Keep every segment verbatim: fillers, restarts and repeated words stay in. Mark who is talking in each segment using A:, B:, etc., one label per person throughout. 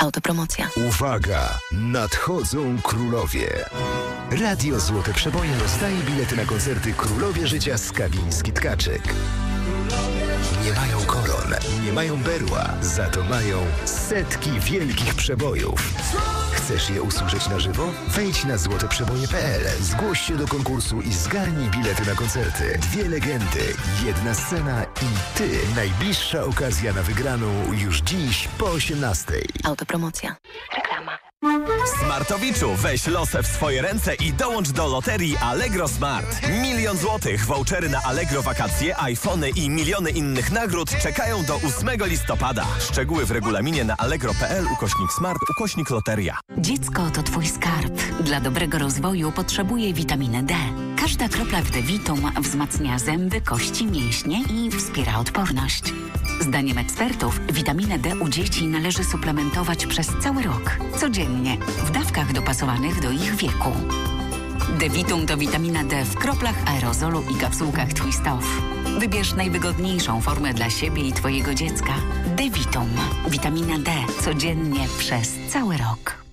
A: Autopromocja.
B: Uwaga! Nadchodzą królowie. Radio Złote Przeboje rozdaje bilety na koncerty Królowie Życia Skawiński-Tkaczyk. Nie mają koron, nie mają berła, za to mają setki wielkich przebojów. Chcesz je usłyszeć na żywo? Wejdź na złote przeboje kropka pe el, zgłoś się do konkursu i zgarnij bilety na koncerty. Dwie legendy, jedna scena i ty. Najbliższa okazja na wygraną już dziś po osiemnastej.
A: Autopromocja. Reklama.
C: Smartowiczu, weź losę w swoje ręce i dołącz do loterii Allegro Smart. Milion złotych, vouchery na Allegro wakacje, iPhony i miliony innych nagród czekają do ósmego listopada. Szczegóły w regulaminie na allegro kropka pe el ukośnik smart ukośnik loteria.
D: Dziecko to twój skarb. Dla dobrego rozwoju potrzebuje witaminy D. Każda kropla w D-Vitum wzmacnia zęby, kości, mięśnie i wspiera odporność. Zdaniem ekspertów witaminę D u dzieci należy suplementować przez cały rok, codziennie, w dawkach dopasowanych do ich wieku. D-Vitum to witamina D w kroplach aerozolu i kapsułkach Twist Off. Wybierz najwygodniejszą formę dla siebie i twojego dziecka. D-Vitum. Witamina D codziennie przez cały rok.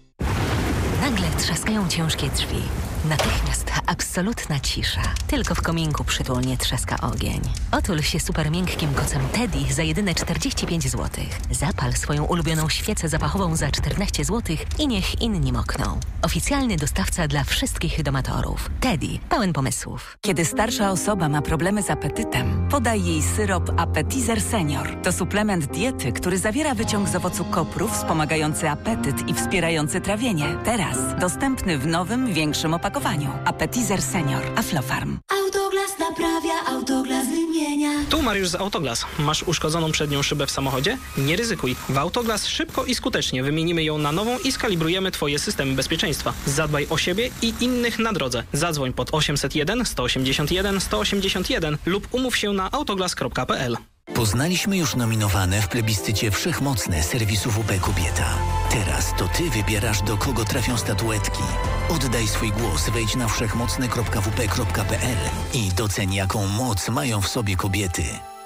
E: Nagle trzaskają ciężkie drzwi. Natychmiast absolutna cisza. Tylko w kominku przytulnie trzaska ogień. Otul się super miękkim kocem Teddy za jedyne czterdzieści pięć złotych. Zapal swoją ulubioną świecę zapachową za czternaście złotych i niech inni mokną. Oficjalny dostawca dla wszystkich domatorów. Teddy, pełen pomysłów.
F: Kiedy starsza osoba ma problemy z apetytem, podaj jej syrop Appetizer Senior. To suplement diety, który zawiera wyciąg z owocu kopru wspomagający apetyt i wspierający trawienie. Teraz dostępny w nowym, większym opakowaniu. Appetizer Senior. Aflofarm.
G: Autoglas naprawia, Autoglas wymienia.
H: Tu Mariusz z Autoglas. Masz uszkodzoną przednią szybę w samochodzie? Nie ryzykuj. W Autoglas szybko i skutecznie wymienimy ją na nową i skalibrujemy Twoje systemy bezpieczeństwa. Zadbaj o siebie i innych na drodze. Zadzwoń pod osiemset jeden, sto osiemdziesiąt jeden, sto osiemdziesiąt jeden lub umów się na autoglas kropka pe el.
I: Poznaliśmy już nominowane w plebiscycie Wszechmocne serwisu W P Kobieta. Teraz to ty wybierasz, do kogo trafią statuetki. Oddaj swój głos, wejdź na wszechmocne kropka w p kropka pe el i doceń, jaką moc mają w sobie kobiety.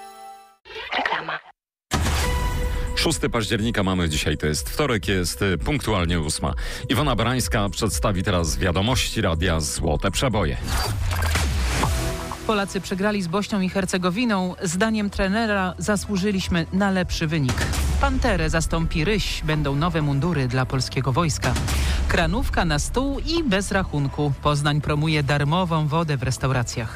A: Reklama.
J: szóstego października mamy dzisiaj, to jest wtorek, jest punktualnie ósma. Iwona Barańska przedstawi teraz wiadomości Radia Złote Przeboje.
K: Polacy przegrali z Bośnią i Hercegowiną. Zdaniem trenera zasłużyliśmy na lepszy wynik. Panterę zastąpi Ryś. Będą nowe mundury dla polskiego wojska. Kranówka na stół i bez rachunku. Poznań promuje darmową wodę w restauracjach.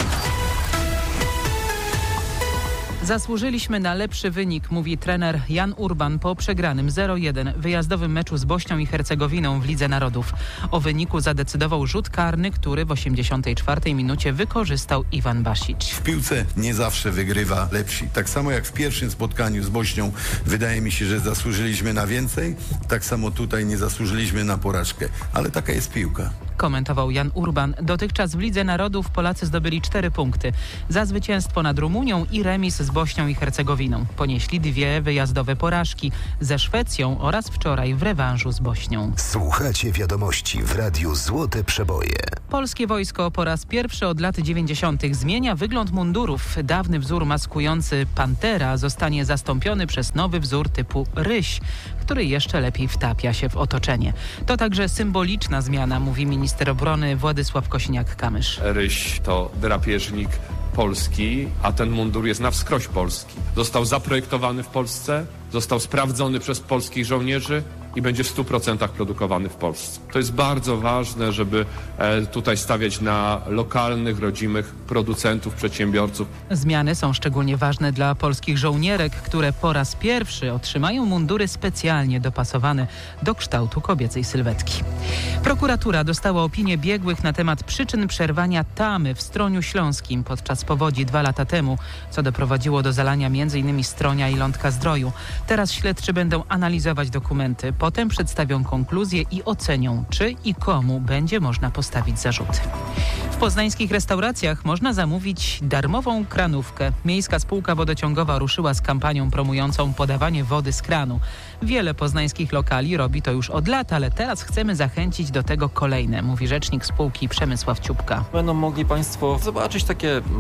K: Zasłużyliśmy na lepszy wynik, mówi trener Jan Urban po przegranym zero jeden wyjazdowym meczu z Bośnią i Hercegowiną w Lidze Narodów. O wyniku zadecydował rzut karny, który w osiemdziesiątej czwartej minucie wykorzystał Iwan Basić.
L: W piłce nie zawsze wygrywa lepsi. Tak samo jak w pierwszym spotkaniu z Bośnią wydaje mi się, że zasłużyliśmy na więcej, tak samo tutaj nie zasłużyliśmy na porażkę. Ale taka jest piłka.
K: Komentował Jan Urban. Dotychczas w Lidze Narodów Polacy zdobyli cztery punkty. Za zwycięstwo nad Rumunią i remis z Bośnią i Hercegowiną. Ponieśli dwie wyjazdowe porażki ze Szwecją oraz wczoraj w rewanżu z Bośnią.
B: Słuchacie wiadomości w Radiu Złote Przeboje.
K: Polskie wojsko po raz pierwszy od lat dziewięćdziesiątych zmienia wygląd mundurów. Dawny wzór maskujący Pantera zostanie zastąpiony przez nowy wzór typu Ryś, który jeszcze lepiej wtapia się w otoczenie. To także symboliczna zmiana, mówi minister obrony Władysław Kosiniak-Kamysz.
M: Ryś to drapieżnik polski, a ten mundur jest na wskroś polski. Został zaprojektowany w Polsce, został sprawdzony przez polskich żołnierzy i będzie w stu procentach produkowany w Polsce. To jest bardzo ważne, żeby tutaj stawiać na lokalnych, rodzimych producentów, przedsiębiorców.
K: Zmiany są szczególnie ważne dla polskich żołnierek, które po raz pierwszy otrzymają mundury specjalnie dopasowane do kształtu kobiecej sylwetki. Prokuratura dostała opinię biegłych na temat przyczyn przerwania tamy w Stroniu Śląskim podczas powodzi dwa lata temu, co doprowadziło do zalania między innymi Stronia i Lądka Zdroju. Teraz śledczy będą analizować dokumenty. Potem przedstawią konkluzje i ocenią, czy i komu będzie można postawić zarzuty. W poznańskich restauracjach można zamówić darmową kranówkę. Miejska Spółka Wodociągowa ruszyła z kampanią promującą podawanie wody z kranu. Wiele poznańskich lokali robi to już od lat, ale teraz chcemy zachęcić do tego kolejne, mówi rzecznik spółki Przemysław Ciupka.
N: Będą mogli Państwo zobaczyć takie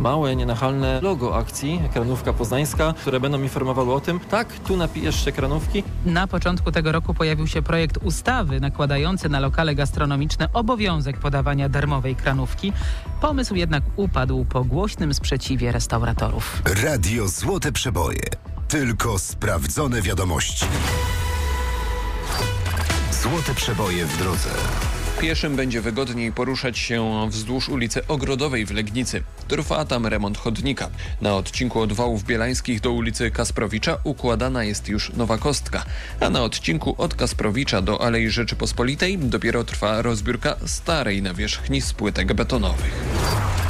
N: małe, nienachalne logo akcji, Ekranówka Poznańska, które będą informowały o tym, tak, tu napijesz się ekranówki.
K: Na początku tego roku pojawił się projekt ustawy nakładający na lokale gastronomiczne obowiązek podawania darmowej kranówki. Pomysł jednak upadł po głośnym sprzeciwie restauratorów.
B: Radio Złote Przeboje. Tylko sprawdzone wiadomości. Złote Przeboje w drodze.
O: Pieszym będzie wygodniej poruszać się wzdłuż ulicy Ogrodowej w Legnicy. Trwa tam remont chodnika. Na odcinku od Wałów Bielańskich do ulicy Kasprowicza układana jest już nowa kostka, a na odcinku od Kasprowicza do Alei Rzeczypospolitej dopiero trwa rozbiórka starej nawierzchni z płytek betonowych.